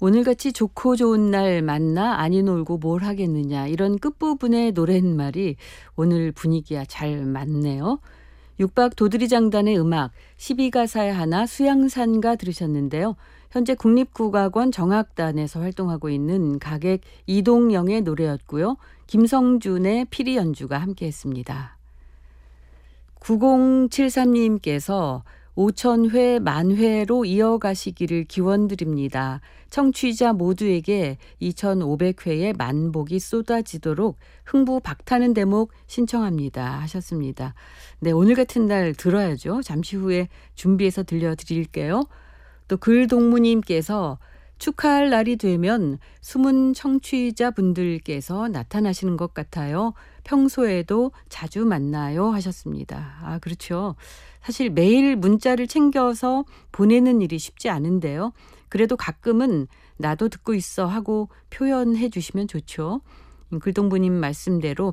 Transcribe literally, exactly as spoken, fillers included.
오늘같이 좋고 좋은 날 만나 아니 놀고 뭘 하겠느냐 이런 끝부분의 노랫말이 오늘 분위기와 잘 맞네요. 육박 도드리장단의 음악 십이 가사의 하나 수양산가 들으셨는데요. 현재 국립국악원 정악단에서 활동하고 있는 가객 이동영의 노래였고요. 김성준의 피리 연주가 함께했습니다. 구공칠삼님께서 오천 회 만회로 이어가시기를 기원드립니다. 청취자 모두에게 이천오백 회의 만복이 쏟아지도록 흥부 박타는 대목 신청합니다 하셨습니다. 네, 오늘 같은 날 들어야죠. 잠시 후에 준비해서 들려드릴게요. 또 글동무님께서 축하할 날이 되면 숨은 청취자분들께서 나타나시는 것 같아요. 평소에도 자주 만나요 하셨습니다. 아, 그렇죠. 사실 매일 문자를 챙겨서 보내는 일이 쉽지 않은데요. 그래도 가끔은 나도 듣고 있어 하고 표현해 주시면 좋죠. 글동부님 말씀대로